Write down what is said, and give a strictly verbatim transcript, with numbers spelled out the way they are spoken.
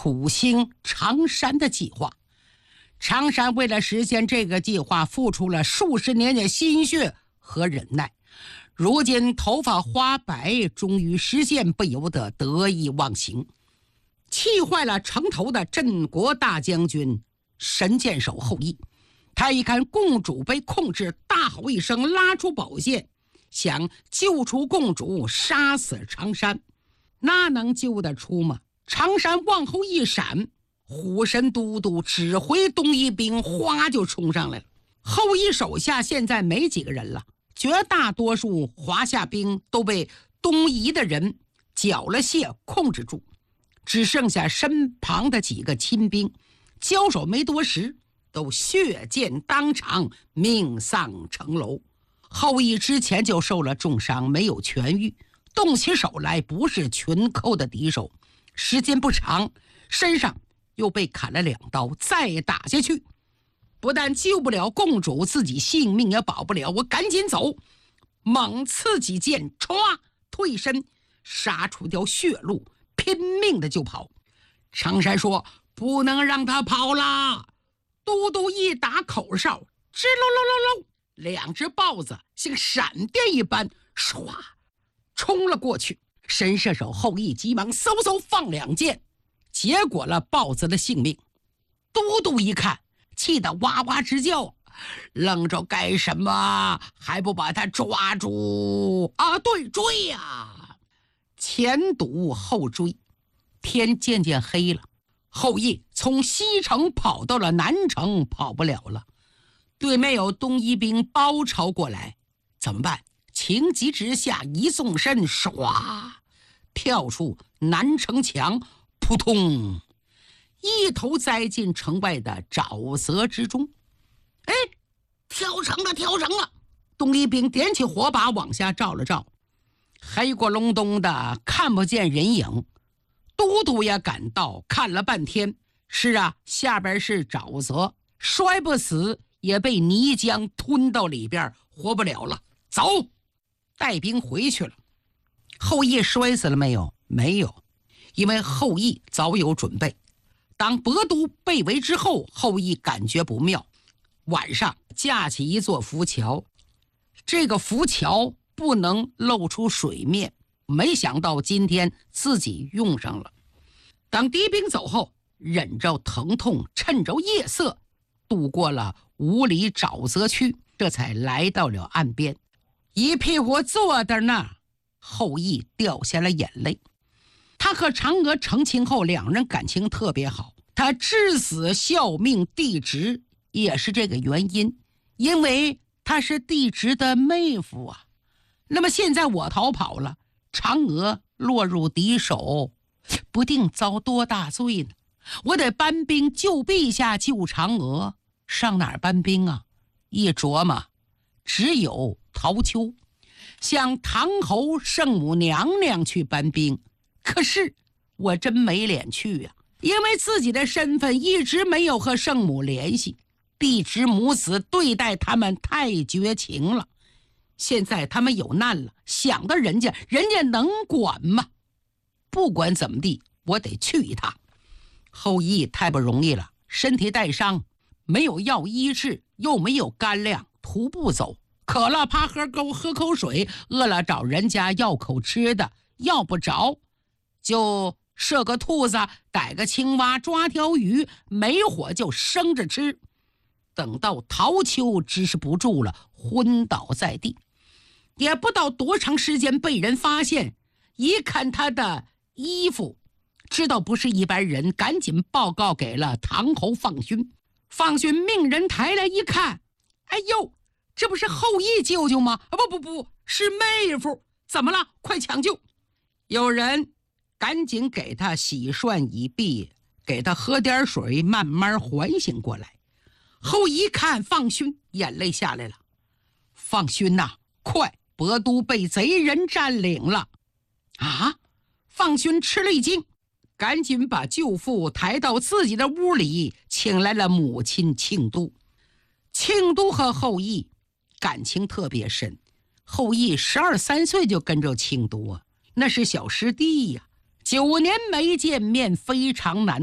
土星长山的计划。长山为了实现这个计划，付出了数十年的心血和忍耐。如今头发花白，终于实现，不由得得意忘形，气坏了城头的镇国大将军神箭手后羿。他一看共主被控制，大吼一声，拉出宝剑，想救出共主，杀死常山。那能救得出吗？常山往后一闪，虎神都督指挥东夷兵哗就冲上来了。后羿手下现在没几个人了，绝大多数华夏兵都被东夷的人缴了械控制住，只剩下身旁的几个亲兵，交手没多时都血溅当场，命丧城楼。后羿之前就受了重伤，没有痊愈，动起手来不是群寇的敌手。时间不长，身上又被砍了两刀，再打下去不但救不了共主，自己性命也保不了。我赶紧走，猛刺几剑，歘，退身，杀出条血路，拼命的就跑。常山说：“不能让他跑了。”都督一打口哨，吱喽喽喽喽，两只豹子像闪电一般唰冲了过去。神射手后羿急忙嗖嗖放两箭，结果了豹子的性命。都督一看，气得哇哇直叫，愣着干什么？还不把他抓住啊！对，追呀、啊！前堵后追，天渐渐黑了。后羿从西城跑到了南城，跑不了了。对面有东夷兵包抄过来，怎么办？情急之下一纵身，唰跳出南城墙，扑通一头栽进城外的沼泽之中。哎，跳成了，跳成了！东夷兵点起火把往下照了照，黑过隆咚的，看不见人影。都督也赶到，看了半天，是啊，下边是沼泽，摔不死也被泥浆吞到里边，活不了了。走，带兵回去了。后羿摔死了没有？没有，因为后羿早有准备。当博都被围之后，后羿感觉不妙，晚上架起一座浮桥，这个浮桥不能露出水面，没想到今天自己用上了。当敌兵走后，忍着疼痛，趁着夜色渡过了五里沼泽区，这才来到了岸边。一屁股坐在那儿，后羿掉下了眼泪。他和嫦娥成亲后，两人感情特别好，他至死效命帝职也是这个原因，因为他是帝职的妹夫啊。那么现在我逃跑了，嫦娥落入敌手，不定遭多大罪呢。我得搬兵救陛下，救嫦娥。上哪儿搬兵啊？一琢磨，只有陶丘，向唐侯圣母娘娘去搬兵。可是我真没脸去呀、啊，因为自己的身份一直没有和圣母联系，帝职母子对待他们太绝情了。现在他们有难了，想到人家，人家能管吗？不管怎么地，我得去一趟。后羿太不容易了，身体带伤，没有药医治，又没有干粮，徒步走，渴了爬河沟喝口水，饿了找人家要口吃的，要不着就射个兔子，逮个青蛙，抓条鱼，没火就生着吃。等到陶丘支持不住了，昏倒在地，也不到多长时间被人发现，一看他的衣服，知道不是一般人，赶紧报告给了唐侯放勋。放勋命人抬来一看，哎呦，这不是后羿舅舅吗？啊，不不不，是妹夫，怎么了？快抢救！有人赶紧给他洗涮一毕，给他喝点水，慢慢缓醒过来。后一看放勋，眼泪下来了。放勋呐、啊，快，博都被贼人占领了！啊！放勋吃了一惊，赶紧把舅父抬到自己的屋里，请来了母亲庆都。庆都和后羿感情特别深，后羿十二三岁就跟着庆都啊，那是小师弟呀、啊，九年没见面，非常难